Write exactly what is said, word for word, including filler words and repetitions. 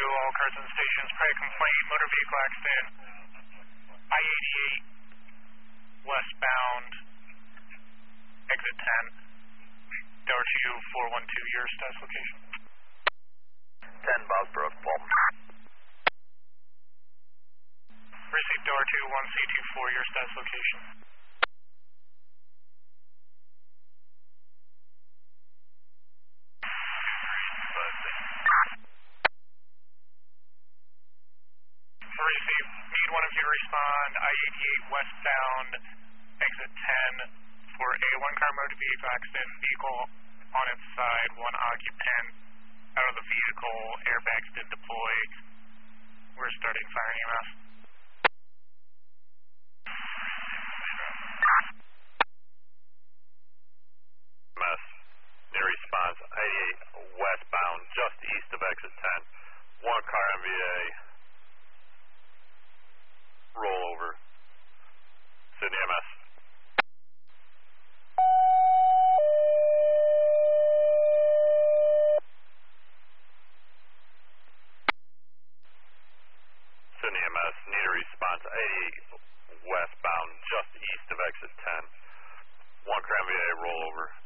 all cars and stations. Prior complaint, motor vehicle accident, I eighty-eight, westbound, exit ten. Tower two four one two, your status location. ten Bosbrook, Fulton. Received Tower two one C two four, your status location. Received. Need one of you to respond. I eighty-eight westbound, exit ten for a one-car motor vehicle accident. Vehicle on its side, one occupant out of the vehicle. Airbags did deploy. We're starting fire E M S. E M S. Near response. eighty-eight westbound, just east of exit ten. One car M V A. Rollover. Sydney M S. Sydney M S, need a response. eighty-eight westbound, just east of exit ten. One car M V A rollover.